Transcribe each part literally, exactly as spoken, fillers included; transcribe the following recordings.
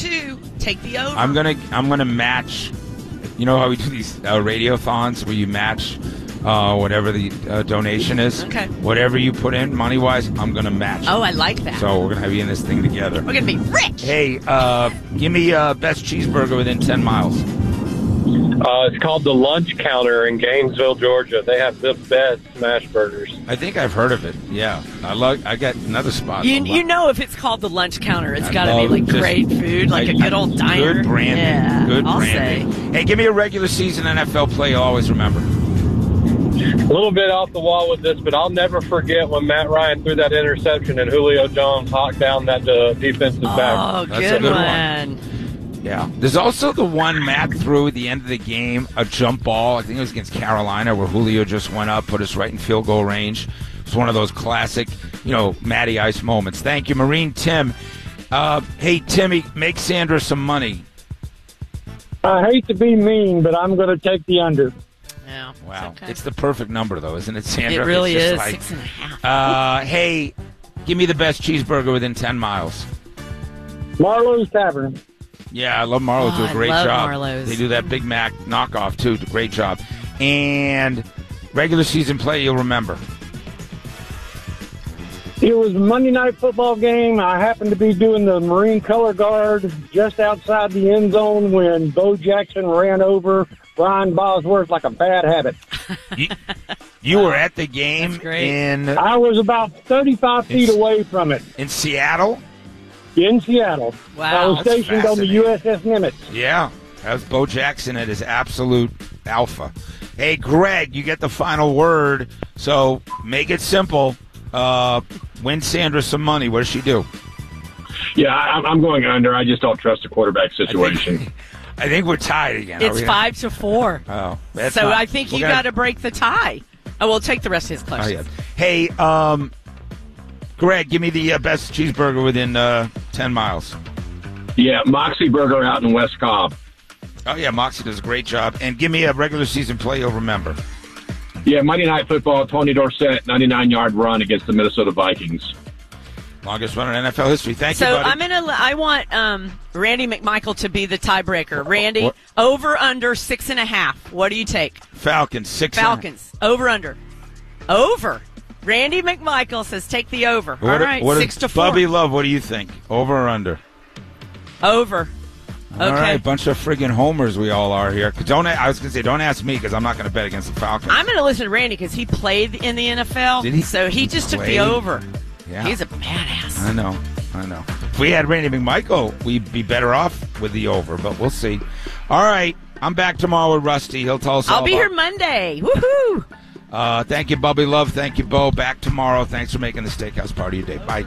two. Take the over. I'm gonna I'm gonna match. You know how we do these uh, radiothons where you match uh, whatever the uh, donation is. Okay. Whatever you put in money wise, I'm gonna match. Oh, I like that. So we're gonna have you in this thing together. We're gonna be rich. Hey, uh, give me uh, best cheeseburger within ten miles. Uh, it's called the Lunch Counter in Gainesville, Georgia. They have the best smash burgers. I think I've heard of it. Yeah, I love. I got another spot. You you know if it's called the Lunch Counter, it's I got to be love like just- great food, like I- a good old diner. Good branding. Yeah, good I'll branding. say. Hey, give me a regular season N F L play you'll always remember. A little bit off the wall with this, but I'll never forget when Matt Ryan threw that interception and Julio Jones hawked down that uh, defensive back. Oh, That's good, a good one. Yeah. There's also the one Matt threw at the end of the game, a jump ball. I think it was against Carolina, where Julio just went up, put us right in field goal range. It's one of those classic, you know, Matty Ice moments. Thank you, Marine Tim. Uh, hey, Timmy, make Sandra some money. I hate to be mean, but I'm going to take the under. Yeah. Wow. It's okay. It's the perfect number, though, isn't it, Sandra? It really It's just is. like, Six and a half. uh, hey, give me the best cheeseburger within ten miles. Marlowe's Tavern. Yeah, I love Marlowe's. Oh, Do a I great love job. Marlowe's. They do that Big Mac knockoff, too. Do a great job. And regular season play you'll remember. It was a Monday night football game. I happened to be doing the Marine color guard just outside the end zone when Bo Jackson ran over Brian Bosworth like a bad habit. You, you were at the game That's great. in I was about thirty-five feet It's- away from it in Seattle? in Seattle. Wow, I was that's stationed on the fascinating. U S S Nimitz. Yeah. That was Bo Jackson at his absolute alpha. Hey, Greg, you get the final word. So make it simple. Uh, win Sandra some money. What does she do? Yeah, I, I'm going under. I just don't trust the quarterback I situation. think, I think we're tied again. Are It's we- five to four. Oh, that's so not- I think we're you gonna- got to break the tie. Oh, we'll take the rest of his Oh, questions. yeah. Hey, um, Greg, give me the uh, best cheeseburger within uh, ten miles. Yeah, Moxie Burger out in West Cobb. Oh, yeah, Moxie does a great job. And give me a regular season play you'll remember. Yeah, Monday Night Football, Tony Dorsett, ninety-nine-yard run against the Minnesota Vikings. Longest run in N F L history. Thank So you, buddy. I'm gonna. I want um, Randy McMichael to be the tiebreaker. Randy, What? over under six and a half. What do you take? Falcons, six and a- Falcons, over under, over. Randy McMichael says take the over. What, All right, what six is, to four. Bubby Love, what do you think? Over or under? Over. Okay. All right, bunch of friggin' homers we all are here. Don't I was gonna say, don't ask me because I'm not gonna bet against the Falcons. I'm going to listen to Randy because he played in the N F L. Did he? So he just took played? the over. Yeah. He's a badass. I know, I know. If we had Randy McMichael, we'd be better off with the over, but we'll see. All right, I'm back tomorrow with Rusty. He'll tell us all I'll be about- here Monday. Woohoo! Uh, thank you, Bubby Love. Thank you, Bo. Back tomorrow. Thanks for making the Steakhouse part of your day. Bye.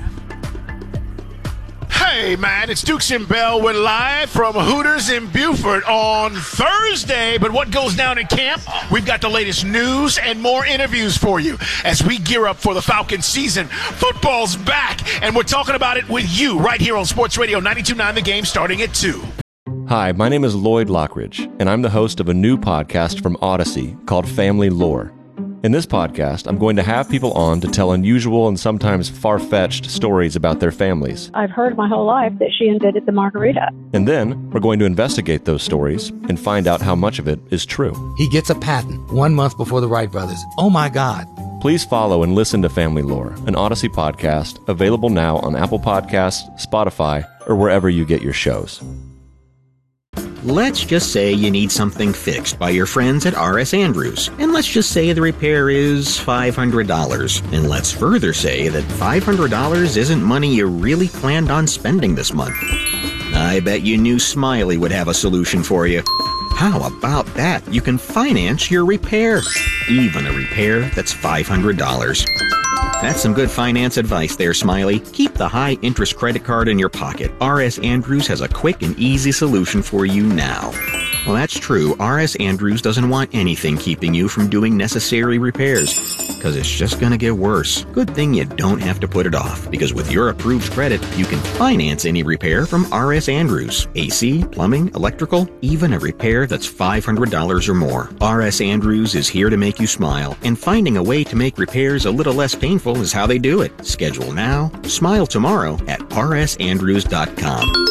Hey, man, it's Dukes and Bell. We're live from Hooters in Beaufort on Thursday. But what goes down in camp? We've got the latest news and more interviews for you as we gear up for the Falcons season. Football's back, and we're talking about it with you right here on Sports Radio ninety-two point nine The Game starting at two. Hi, my name is Lloyd Lockridge, and I'm the host of a new podcast from Odyssey called Family Lore. In this podcast, I'm going to have people on to tell unusual and sometimes far-fetched stories about their families. I've heard my whole life that she invented the margarita. And then, we're going to investigate those stories and find out how much of it is true. He gets a patent one month before the Wright brothers. Oh my God. Please follow and listen to Family Lore, an Odyssey podcast, available now on Apple Podcasts, Spotify, or wherever you get your shows. Let's just say you need something fixed by your friends at R S Andrews. And let's just say the repair is five hundred dollars. And let's further say that five hundred dollars isn't money you really planned on spending this month. I bet you knew Smiley would have a solution for you. How about that? You can finance your repair. Even a repair that's five hundred dollars. That's some good finance advice there, Smiley. Keep the high-interest credit card in your pocket. R S Andrews has a quick and easy solution for you now. Well, that's true. R S Andrews doesn't want anything keeping you from doing necessary repairs, because it's just going to get worse. Good thing you don't have to put it off, because with your approved credit, you can finance any repair from R S Andrews. A C, plumbing, electrical, even a repair that's five hundred dollars or more. R S Andrews is here to make you smile, and finding a way to make repairs a little less painful is how they do it. Schedule now, smile tomorrow at r s andrews dot com.